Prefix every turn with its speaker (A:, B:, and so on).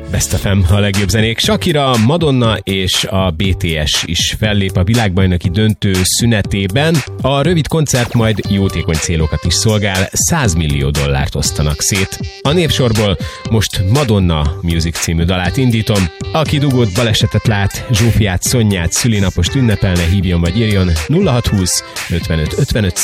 A: Best FM a legjobb zenék. Shakira, Madonna és a BTS is fellép a világbajnoki döntő szünetében. A rövid koncert majd jótékony célokat is szolgál, $100 millió osztanak szét. A népsorból most Madonna Music című dalát indítom. Aki dugót, balesetet lát, Zsófiát, Szonyát, szülinapost ünnepelne, hívjon vagy írjon 0620 55 55